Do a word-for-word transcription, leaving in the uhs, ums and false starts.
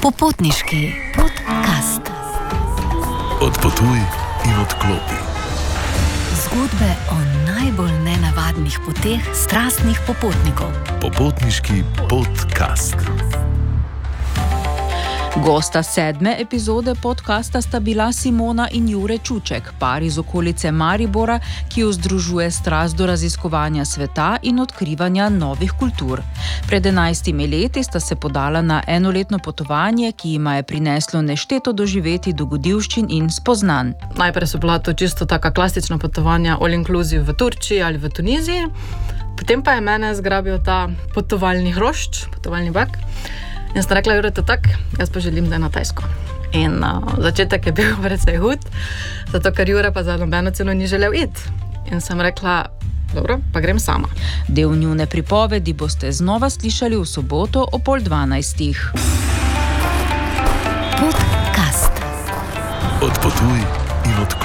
Popotniški podcast. Odpotuj in odklopi. Zgodbe o najbolj nenavadnih poteh strastnih popotnikov. Popotniški podcast. Gosta sedme epizode podcasta sta bila Simona in Jure Čuček, par iz okolice Maribora, ki jo združuje strast do raziskovanja sveta in odkrivanja novih kultur. Pred enajstimi leti sta se podala na enoletno potovanje, ki jima je prineslo nešteto doživeti dogodivščin in spoznanj. Najprej so bila to čisto taka klasična potovanja all inclusive v Turčiji ali v Tuniziji, potem pa je mene zgrabil ta potovalni hrošč, potovalni bak. In sem rekla, Jure, to tak, jaz pa želim, da je na Tajsko. In uh, začetek je bil precej hud, zato ker Jure pa za nobeno ceno ni želel iti. In sem rekla, dobro, pa grem sama. Del njune pripovedi boste znova slišali v soboto o pol dvanajstih. Podcast. Odpotuj in odklopi.